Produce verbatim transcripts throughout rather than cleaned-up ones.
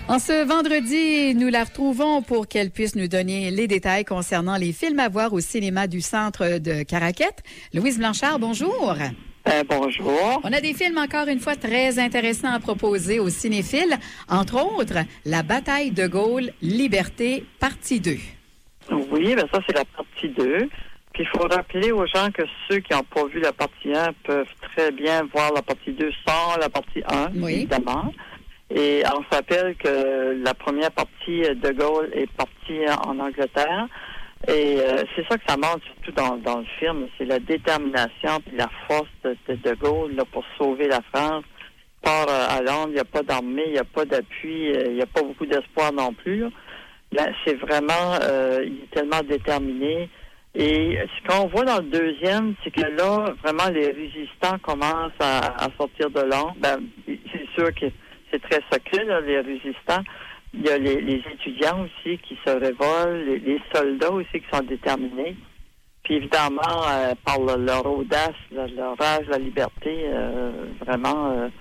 En ce vendredi, nous la retrouvons pour qu'elle puisse nous donner les détails concernant les films à voir au cinéma du centre de Caraquette. Louise Blanchard, bonjour. Euh, bonjour. On a des films encore une fois très intéressants à proposer aux cinéphiles, entre autres La bataille de Gaulle, Liberté, partie deux. Oui, ben ça c'est la partie deux. Puis il faut rappeler aux gens que ceux qui n'ont pas vu la partie un peuvent très bien voir la partie deux sans la partie un, oui. Évidemment. Et on se rappelle que la première partie de Gaulle est partie en Angleterre. Et euh, c'est ça que ça montre surtout dans, dans le film, c'est la détermination et la force de, de, de Gaulle là, pour sauver la France. Il part euh, à Londres, il n'y a pas d'armée, il n'y a pas d'appui, euh, il n'y a pas beaucoup d'espoir non plus. Là. Là, c'est vraiment, euh, il est tellement déterminé. Et ce qu'on voit dans le deuxième, c'est que là, vraiment, les résistants commencent à, à sortir de Londres. Ben, c'est sûr que c'est très secret, là, les résistants. Il y a les, les étudiants aussi qui se révoltent, les, les soldats aussi qui sont déterminés. Puis évidemment, euh, par le, leur audace, leur, leur rage, la liberté, euh, vraiment, euh,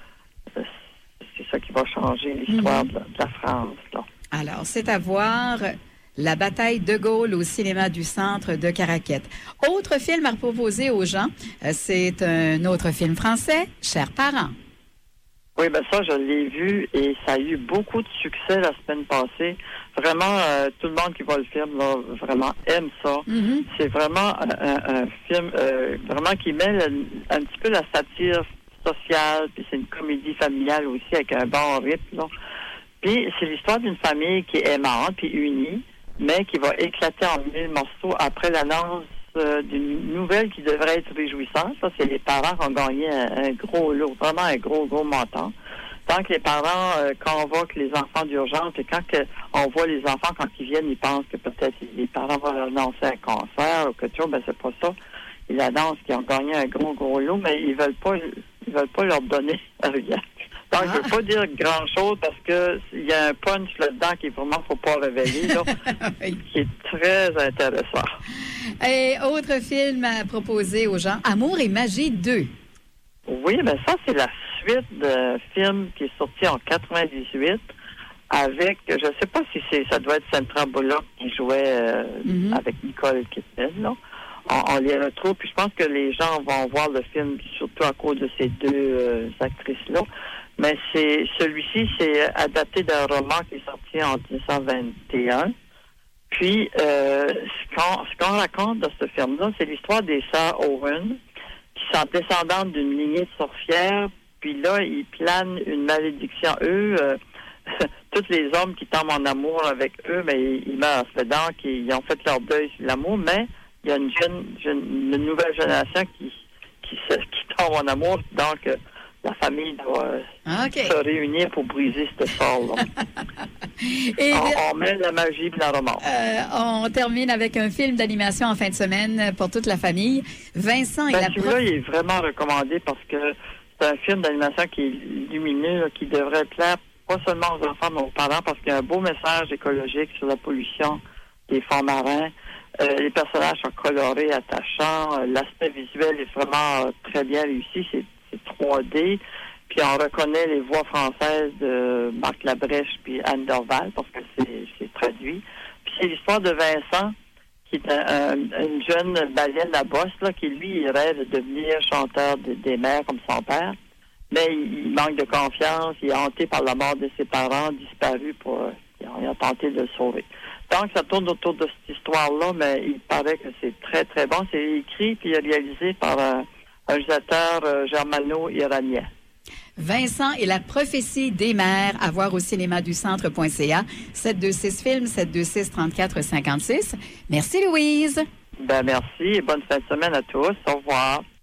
c'est ça qui va changer l'histoire mm-hmm. de, de la France. Là. Alors, c'est à voir La bataille de Gaulle au cinéma du centre de Caraquette. Autre film à proposer aux gens, c'est un autre film français, Chers parents. Oui, ben ça, je l'ai vu et ça a eu beaucoup de succès la semaine passée. Vraiment, euh, tout le monde qui voit le film, là, vraiment aime ça. Mm-hmm. C'est vraiment un, un, un film euh, vraiment qui met le, un petit peu la satire sociale, puis c'est une comédie familiale aussi avec un bon rythme, là. Puis c'est l'histoire d'une famille qui est aimante puis unie, mais qui va éclater en mille morceaux après l'annonce euh, d'une nouvelle qui devrait être réjouissante. Ça, c'est les parents qui ont gagné un, un gros lot, vraiment un gros, gros montant. Tant que les parents euh, convoquent les enfants d'urgence, et quand que on voit les enfants, quand ils viennent, ils pensent que peut-être les parents vont annoncer un cancer ou quelque chose, ben c'est pas ça. Ils annoncent qu'ils ont gagné un gros, gros lot, mais ils veulent pas ils veulent pas leur donner rien. Donc, ah. je ne veux pas dire grand-chose parce que il y a un punch là-dedans qui vraiment faut pas révéler, là, oui. qui est très intéressant. Et autre film à proposer aux gens, Amour et magie deux. Oui, ben ça, c'est la suite d'un film qui est sorti en quatre-vingt-dix-huit avec, je ne sais pas si c'est, ça doit être Sandra Bullock qui jouait euh, mm-hmm. avec Nicole Kidman, là. On, on les retrouve, puis je pense que les gens vont voir le film surtout à cause de ces deux euh, actrices-là. Mais c'est celui-ci, c'est adapté d'un roman qui est sorti en dix-neuf cent vingt et un. Puis, euh, ce qu'on, ce qu'on raconte dans ce film-là, c'est l'histoire des sœurs Owen, qui sont descendantes d'une lignée de sorcières. Puis là, ils planent une malédiction. Eux, euh, tous les hommes qui tombent en amour avec eux, mais ils, ils meurent. C'est-à-dire qu'ils ont fait leur deuil sur l'amour, mais il y a une jeune, jeune une nouvelle génération qui, qui, se, qui tombe en amour. Donc, euh, la famille doit okay. se réunir pour briser ce sort-là. Et on, on met la magie et la romance. Euh, on termine avec un film d'animation en fin de semaine pour toute la famille. Vincent et ben, la celui-là, prof... il est vraiment recommandé parce que c'est un film d'animation qui est lumineux, là, qui devrait plaire pas seulement aux enfants, mais aux parents, parce qu'il y a un beau message écologique sur la pollution des fonds marins. Euh, les personnages sont colorés, attachants. Euh, l'aspect visuel est vraiment euh, très bien réussi. C'est C'est trois D, puis on reconnaît les voix françaises de Marc Labrèche puis Anne Dorval, parce que c'est, c'est traduit. Puis c'est l'histoire de Vincent, qui est un, un, une jeune baleine à bosse, là, qui, lui, il rêve de devenir chanteur de, des mers comme son père. Mais il, il manque de confiance, il est hanté par la mort de ses parents, disparu pour... Euh, ils ont tenté de le sauver. Donc, ça tourne autour de cette histoire-là, mais il paraît que c'est très, très bon. C'est écrit puis réalisé par... un un réalisateur euh, germano-iranien. Vincent et la prophétie des mers, à voir au cinéma du centre.ca. sept deux six films, sept deux six, trente-quatre cinquante-six. Merci, Louise. Ben, merci et bonne fin de semaine à tous. Au revoir.